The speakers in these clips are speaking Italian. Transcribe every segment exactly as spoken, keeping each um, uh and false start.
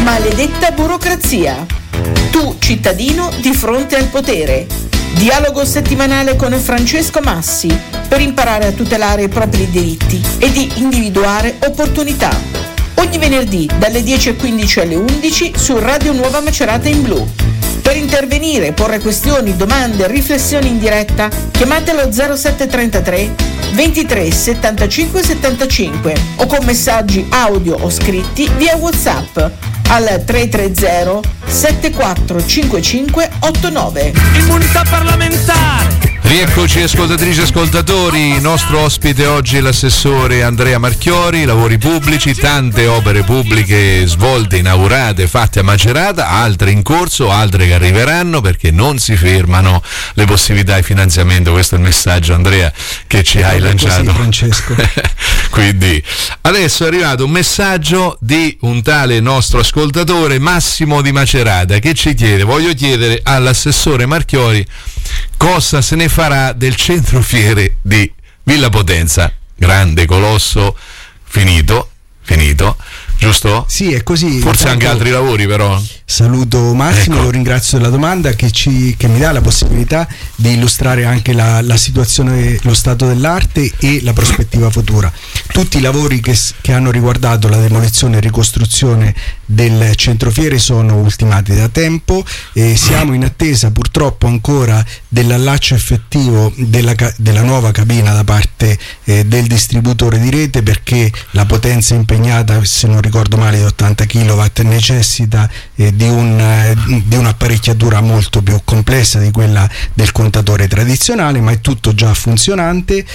Maledetta burocrazia. Tu, cittadino, di fronte al potere. Dialogo settimanale con Francesco Massi per imparare a tutelare i propri diritti e di individuare opportunità. Ogni venerdì dalle dieci e quindici alle undici su Radio Nuova Macerata in Blu. Per intervenire, porre questioni, domande, riflessioni in diretta, chiamatelo zero sette trentatré ventitré settantacinque settantacinque o con messaggi audio o scritti via WhatsApp al tre tre zero sette quattro cinque cinque otto nove. Immunità parlamentare. Rieccoci ascoltatrici e ascoltatori, il nostro ospite oggi è l'assessore Andrea Marchiori, lavori pubblici, tante opere pubbliche svolte, inaugurate, fatte a Macerata, altre in corso, altre che arriveranno perché non si fermano le possibilità di finanziamento. Questo è il messaggio, Andrea, che ci hai lanciato. Così, Francesco. Quindi adesso è arrivato un messaggio di un tale nostro ascoltatore Massimo di Macerata che ci chiede: voglio chiedere all'assessore Marchiori cosa se ne farà del centro fiere di Villa Potenza, grande colosso, finito, finito, giusto? Sì, è così. Forse anche altri lavori, però. Saluto Massimo, ecco. Lo ringrazio della domanda che, ci, che mi dà la possibilità di illustrare anche la, la situazione, lo stato dell'arte e la prospettiva futura. Tutti i lavori che, che hanno riguardato la demolizione e ricostruzione del centrofiere sono ultimati da tempo e siamo in attesa purtroppo ancora dell'allaccio effettivo della, della nuova cabina da parte eh, del distributore di rete, perché la potenza impegnata, se non ricordo male, di ottanta chilowatt necessita eh, di, un, eh, di un'apparecchiatura molto più complessa di quella del contatore tradizionale, ma è tutto già funzionante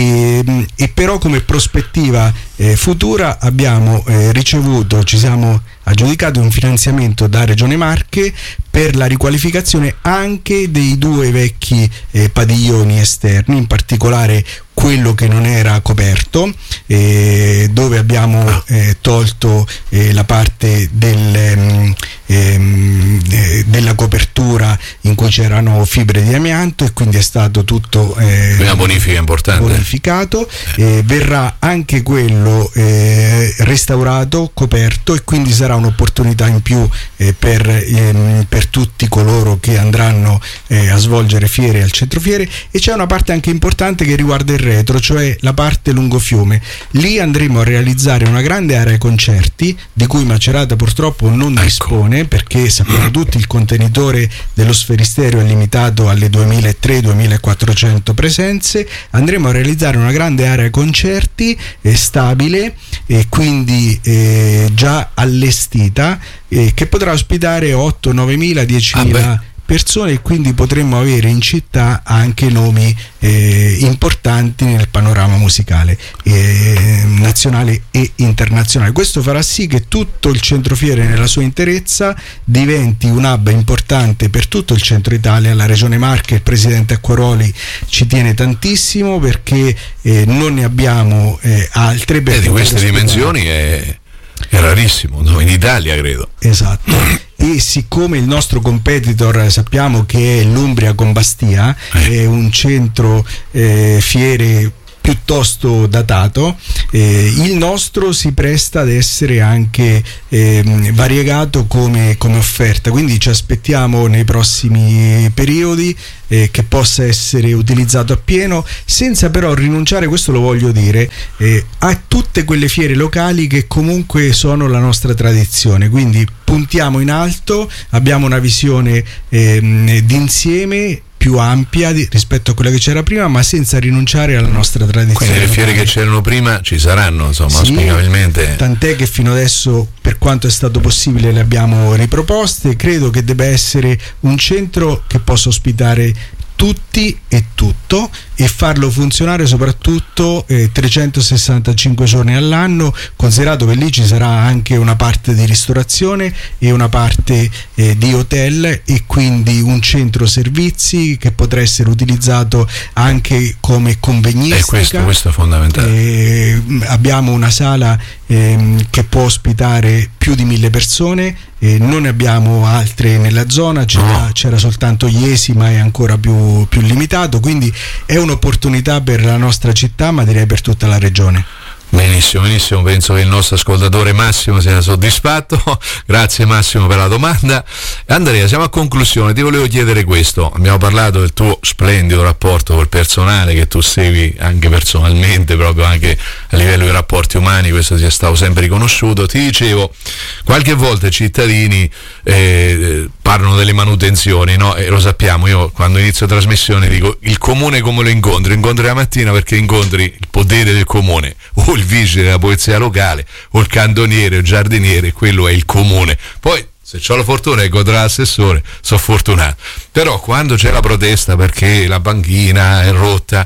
e, e però come prospettiva eh, futura abbiamo eh, ricevuto, ci siamo aggiudicati un finanziamento da Regione Marche per la riqualificazione anche dei due vecchi eh, padiglioni esterni, in particolare quello che non era coperto, eh, dove abbiamo eh, tolto eh, la parte del, ehm, ehm, della copertura in cui c'erano fibre di amianto e quindi è stato tutto eh, una bonifica importante. bonificato. Eh, verrà anche quello eh, restaurato, coperto, e quindi sarà un'opportunità in più eh, per, ehm, per tutti coloro che andranno eh, a svolgere fiere al centrofiere. E c'è una parte anche importante che riguarda il retro, cioè la parte lungo fiume. Lì andremo a realizzare una grande area concerti di cui Macerata purtroppo non ecco. dispone, perché sappiamo tutti il contenitore dello sferisterio è limitato alle duemilatrecento duemilaquattrocento presenze. Andremo a realizzare una grande area concerti eh, stabile e quindi eh, già allestita, eh, che potrà ospitare otto novemila diecimila ah persone, e quindi potremmo avere in città anche nomi eh, importanti nel panorama musicale eh, nazionale e internazionale. Questo farà sì che tutto il centrofiere nella sua interezza diventi un hub importante per tutto il centro Italia. La Regione Marche, il presidente Acquaroli ci tiene tantissimo perché eh, non ne abbiamo eh, altre per eh, di queste dimensioni è, è rarissimo, no? In Italia credo. Esatto. E siccome il nostro competitor sappiamo che è l'Umbria con Bastia, eh. è un centro eh, fiere piuttosto datato, eh, il nostro si presta ad essere anche eh, variegato come, come offerta, quindi ci aspettiamo nei prossimi periodi eh, che possa essere utilizzato appieno, senza però rinunciare, questo lo voglio dire, eh, a tutte quelle fiere locali che comunque sono la nostra tradizione. Quindi puntiamo in alto, abbiamo una visione eh, d'insieme più ampia di, rispetto a quella che c'era prima, ma senza rinunciare alla nostra tradizione. Quindi le fiere che c'erano prima ci saranno, insomma, sì, auspicabilmente. Tant'è che fino adesso, per quanto è stato possibile, le abbiamo riproposte. Credo che debba essere un centro che possa ospitare tutti e tutto e farlo funzionare soprattutto eh, trecentosessantacinque giorni all'anno, considerato che lì ci sarà anche una parte di ristorazione e una parte eh, di hotel, e quindi un centro servizi che potrà essere utilizzato anche come convegnistica. E questo, questo è fondamentale. Eh, abbiamo una sala ehm, che può ospitare più di mille persone, eh, non ne abbiamo altre nella zona, c'era, no. c'era soltanto Iesi, ma è ancora più, più limitato, quindi è un'opportunità per la nostra città, ma direi per tutta la regione. Benissimo, benissimo, penso che il nostro ascoltatore Massimo sia soddisfatto. Grazie Massimo per la domanda. Andrea, siamo a conclusione, ti volevo chiedere questo. Abbiamo parlato del tuo splendido rapporto col personale che tu segui anche personalmente, proprio anche a livello di rapporti umani, questo sia stato sempre riconosciuto. Ti dicevo, qualche volta i cittadini eh, parlano delle manutenzioni, no? E lo sappiamo, io quando inizio trasmissione dico il comune come lo incontri, incontri la mattina perché incontri il potere del comune, o il vigile della polizia locale, o il cantoniere o il giardiniere, quello è il comune. Poi se ho la fortuna di incontrare l'assessore, sono fortunato. Però quando c'è la protesta perché la banchina è rotta,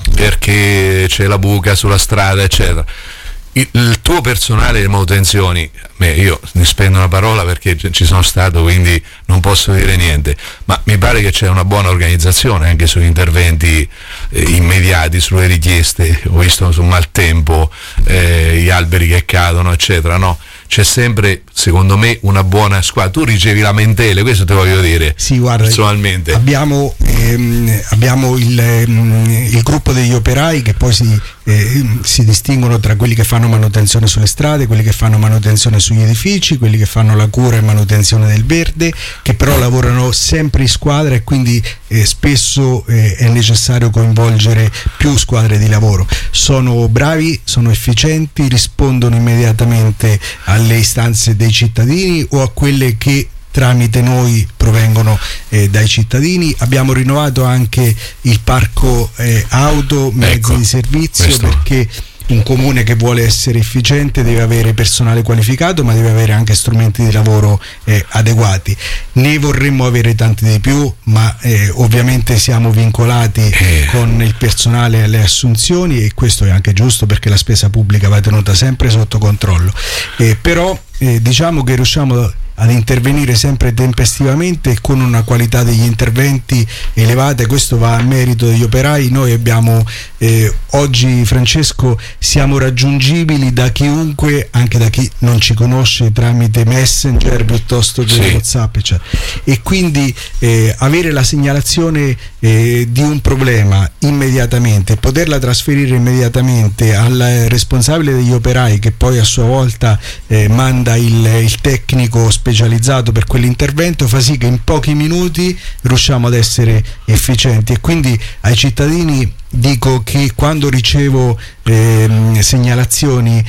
perché c'è la buca sulla strada, eccetera, il, il tuo personale di manutenzioni, beh, io ne spendo una parola perché ci sono stato, quindi non posso dire niente, ma mi pare che c'è una buona organizzazione anche sugli interventi eh, immediati, sulle richieste. Ho visto sul maltempo, eh, gli alberi che cadono, eccetera, no? C'è sempre, secondo me, una buona squadra. Tu ricevi lamentele, questo te voglio dire. Sì, guarda, personalmente. Abbiamo, ehm, abbiamo il, ehm, il gruppo degli operai che poi si, eh, si distinguono tra quelli che fanno manutenzione sulle strade, quelli che fanno manutenzione sugli edifici, quelli che fanno la cura e manutenzione del verde, che però lavorano sempre in squadra e quindi eh, spesso eh, è necessario coinvolgere più squadre di lavoro. Sono bravi, sono efficienti, rispondono immediatamente alle istanze dei cittadini o a quelle che tramite noi provengono eh, dai cittadini. Abbiamo rinnovato anche il parco eh, auto, mezzi ecco, di servizio, questo. Perché un comune che vuole essere efficiente deve avere personale qualificato, ma deve avere anche strumenti di lavoro eh, adeguati. Ne vorremmo avere tanti di più, ma eh, ovviamente siamo vincolati eh. con il personale alle assunzioni, e questo è anche giusto perché la spesa pubblica va tenuta sempre sotto controllo. Eh, però eh, diciamo che riusciamo ad intervenire sempre tempestivamente e con una qualità degli interventi elevata. Questo va a merito degli operai. Noi abbiamo eh, oggi, Francesco, siamo raggiungibili da chiunque, anche da chi non ci conosce, tramite Messenger piuttosto che sì. WhatsApp, cioè. E quindi eh, avere la segnalazione eh, di un problema immediatamente, poterla trasferire immediatamente al responsabile degli operai, che poi a sua volta eh, manda il, il tecnico specializzato per quell'intervento, fa sì che in pochi minuti riusciamo ad essere efficienti. E quindi ai cittadini dico che quando ricevo ehm, segnalazioni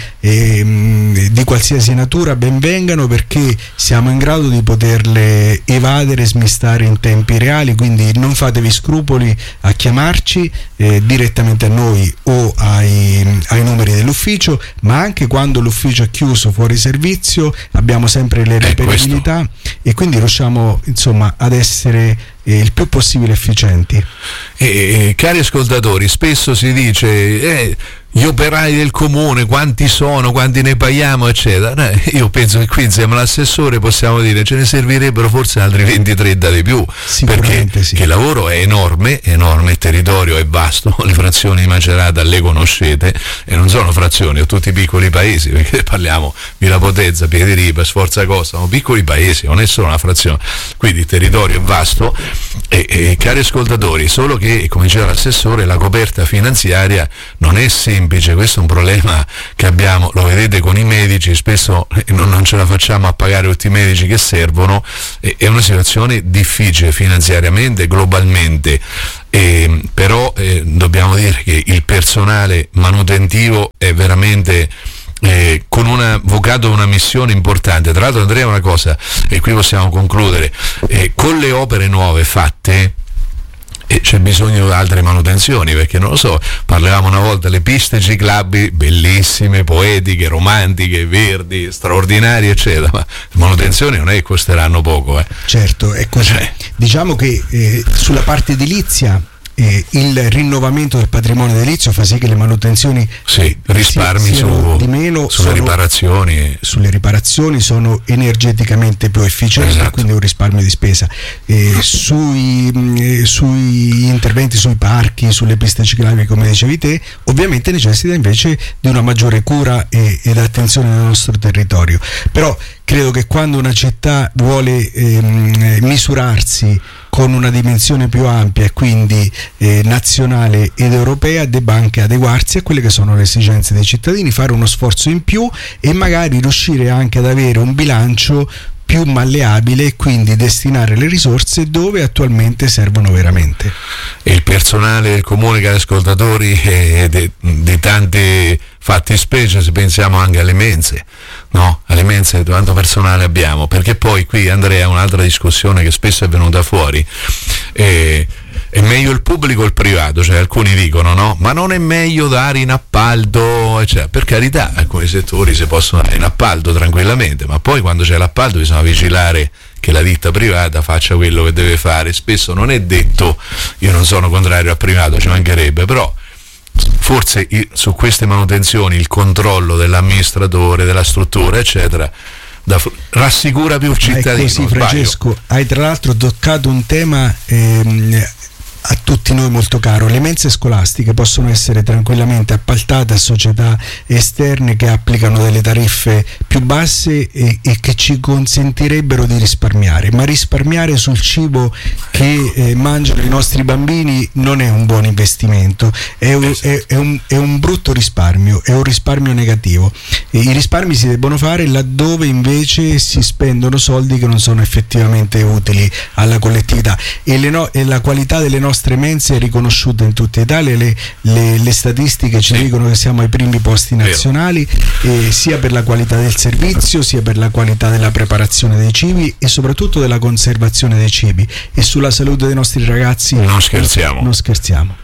ehm, di qualsiasi natura, ben vengano, perché siamo in grado di poterle evadere e smistare in tempi reali. Quindi non fatevi scrupoli a chiamarci eh, direttamente a noi o ai, ai numeri dell'ufficio, ma anche quando l'ufficio è chiuso, fuori servizio, abbiamo sempre le reperibilità e quindi riusciamo insomma ad essere eh, il più possibile efficienti. E, e, cari ascoltatori, spesso si dice eh, gli operai del comune quanti sono, quanti ne paghiamo, eccetera. Eh, io penso che qui insieme all'assessore possiamo dire ce ne servirebbero forse altri venti trenta di più, perché sì. il lavoro è enorme, enorme, il territorio è vasto, le frazioni di Macerata le conoscete e non sono frazioni, o tutti piccoli paesi, perché parliamo Villa Potenza, Piediripa, Sforzacosta, sono piccoli paesi, non è solo una frazione, quindi il territorio è vasto. E, e cari ascoltatori, solo che, come diceva l'assessore, la coperta finanziaria non è semplice. Questo è un problema che abbiamo, lo vedete con i medici, spesso non, non ce la facciamo a pagare tutti i medici che servono, e, è una situazione difficile finanziariamente, globalmente. E, però eh, dobbiamo dire che il personale manutentivo è veramente Eh, con una vocato una missione importante. Tra l'altro, Andrea, una cosa, e qui possiamo concludere, eh, con le opere nuove fatte e c'è bisogno di altre manutenzioni, perché non lo so, parlavamo una volta delle piste ciclabili bellissime, poetiche, romantiche, verdi, straordinarie, eccetera, ma le manutenzioni non è che costeranno poco, eh. Certo, è così. Eh. Diciamo che eh, sulla parte edilizia Eh, il rinnovamento del patrimonio edilizio fa sì che le manutenzioni sì, risparmi su, di meno, sulle sono, riparazioni sulle riparazioni sono energeticamente più efficienti, esatto. Quindi un risparmio di spesa. Eh, sui, eh, sui interventi sui parchi, sulle piste ciclabili, come dicevi te, ovviamente necessita invece di una maggiore cura e, ed attenzione nel nostro territorio. Però credo che quando una città vuole ehm, misurarsi con una dimensione più ampia e quindi eh, nazionale ed europea, debba anche adeguarsi a quelle che sono le esigenze dei cittadini, fare uno sforzo in più e magari riuscire anche ad avere un bilancio più malleabile e quindi destinare le risorse dove attualmente servono veramente. E il personale del comune, cari ascoltatori, eh, di, di tanti fatti specie, se pensiamo anche alle mense, no? Alle mense quanto personale abbiamo, perché poi qui, Andrea, un'altra discussione che spesso è venuta fuori, eh, è meglio il pubblico o il privato? Cioè alcuni dicono no, ma non è meglio dare in appalto, eccetera. Per carità, alcuni settori si possono dare in appalto tranquillamente, ma poi quando c'è l'appalto bisogna vigilare che la ditta privata faccia quello che deve fare. Spesso non è detto, io non sono contrario al privato, ci mancherebbe, però forse su queste manutenzioni il controllo dell'amministratore, della struttura, eccetera, da, rassicura più il cittadino. Sì, Francesco, hai tra l'altro toccato un tema ehm, a tutti noi molto caro. Le mense scolastiche possono essere tranquillamente appaltate a società esterne che applicano delle tariffe più basse e, e che ci consentirebbero di risparmiare, ma risparmiare sul cibo che eh, mangiano i nostri bambini non è un buon investimento, è un, è, è un, è un brutto risparmio, è un risparmio negativo. E i risparmi si debbono fare laddove invece si spendono soldi che non sono effettivamente utili alla collettività, e, le no, e la qualità delle nostre nostre mense è riconosciuta in tutta Italia, le, le, le statistiche ci sì. dicono che siamo ai primi posti nazionali, eh, sia per la qualità del servizio, sia per la qualità della preparazione dei cibi e soprattutto della conservazione dei cibi, e sulla salute dei nostri ragazzi non scherziamo. Non scherziamo.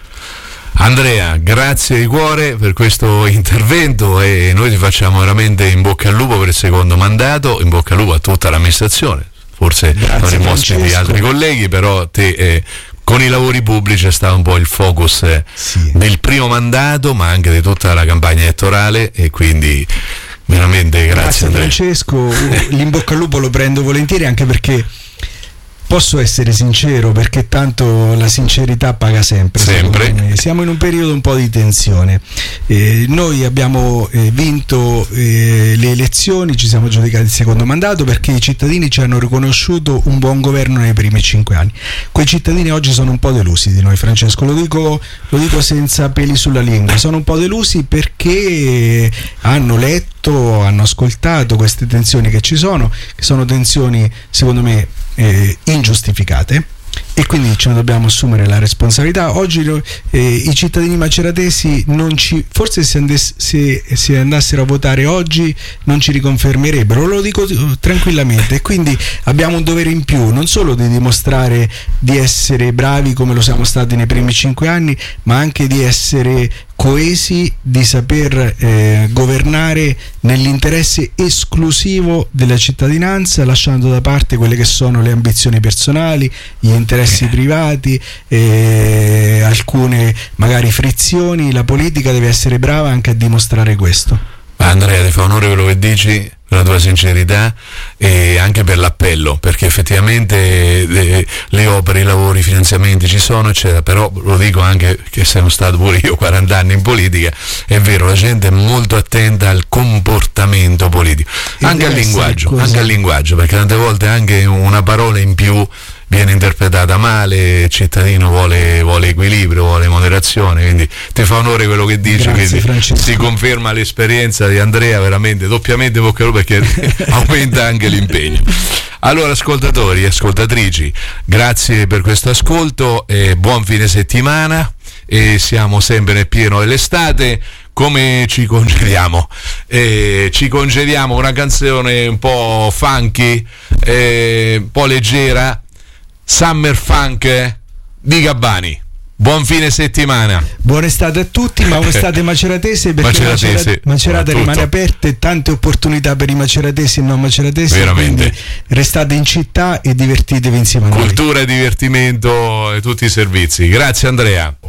Andrea, grazie di cuore per questo intervento e noi ti facciamo veramente in bocca al lupo per il secondo mandato, in bocca al lupo a tutta l'amministrazione, forse avremo ospiti altri colleghi, però te eh, con i lavori pubblici è stato un po' il focus eh, sì. del primo mandato, ma anche di tutta la campagna elettorale, e quindi veramente grazie, grazie Andrea. Francesco, l'in bocca al lupo lo prendo volentieri, anche perché posso essere sincero, perché tanto la sincerità paga sempre. Sempre. Siamo in un periodo un po' di tensione. Eh, noi abbiamo eh, vinto eh, le elezioni, ci siamo giudicati il secondo mandato perché i cittadini ci hanno riconosciuto un buon governo nei primi cinque anni. Quei cittadini oggi sono un po' delusi di noi, Francesco, lo dico, lo dico senza peli sulla lingua, sono un po' delusi perché hanno letto, hanno ascoltato queste tensioni che ci sono, che sono tensioni secondo me Eh, ingiustificate, e quindi ce ne dobbiamo assumere la responsabilità. Oggi eh, i cittadini maceratesi non ci, forse se, andes, se, se andassero a votare oggi non ci riconfermerebbero, lo dico tranquillamente, e quindi abbiamo un dovere in più, non solo di dimostrare di essere bravi come lo siamo stati nei primi cinque anni, ma anche di essere coesi, di saper eh, governare nell'interesse esclusivo della cittadinanza, lasciando da parte quelle che sono le ambizioni personali, gli interessi privati, eh, alcune magari frizioni. La politica deve essere brava anche a dimostrare questo. Andrea, ti fa onore quello che dici, per la tua sincerità e anche per l'appello, perché effettivamente le, le opere, i lavori, i finanziamenti ci sono, eccetera, però lo dico anche che sono stato pure io quaranta anni in politica, è vero, la gente è molto attenta al comportamento politico, anche al linguaggio, anche al linguaggio, perché tante volte anche una parola in più viene interpretata male, il cittadino vuole, vuole equilibrio, vuole moderazione, quindi ti fa onore quello che dici. Grazie, quindi si conferma l'esperienza di Andrea veramente doppiamente bocca al lupo, perché aumenta anche l'impegno. Allora, ascoltatori e ascoltatrici, grazie per questo ascolto e buon fine settimana, e siamo sempre nel pieno dell'estate. Come ci congediamo? Eh, ci congediamo una canzone un po' funky, eh, un po' leggera, Summer Funk di Gabbani. Buon fine settimana. Buona estate a tutti, ma un'estate maceratese, perché maceratese, Macerata, Macerata rimane aperta, e tante opportunità per i maceratesi e non maceratesi. Veramente. Quindi restate in città e divertitevi insieme a noi. Cultura e divertimento e tutti i servizi. Grazie Andrea.